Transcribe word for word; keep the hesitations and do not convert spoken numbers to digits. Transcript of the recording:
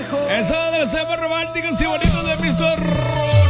Eso de los temas románticos y bonitos de mister